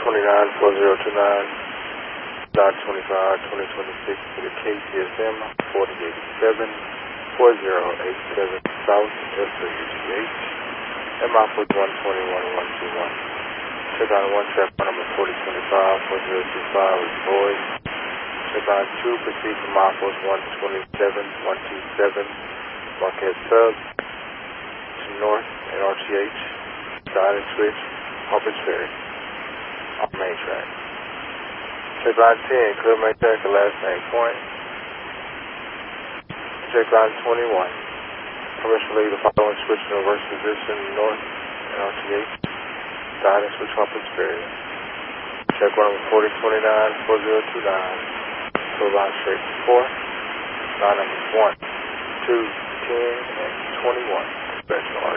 129-4029, Dodge 25, 2026 to the KCSM 4087, 4087 South S3UGH, MI for 121-121. Check on 1 check number 4025, 4025 is void. Check on 2, proceed to mile force 127, 127, Marquette Sub, to north and RTH, side and switch, Harper's Ferry, on main track. Check line 10, clear main track at last name point. Check line 21, permission to leave the following switch in reverse position, north and RTH, side and switch, Harper's Ferry. Check number 4029, 4029. So line straight 4, line numbers 1, 2, 10, and 21. Special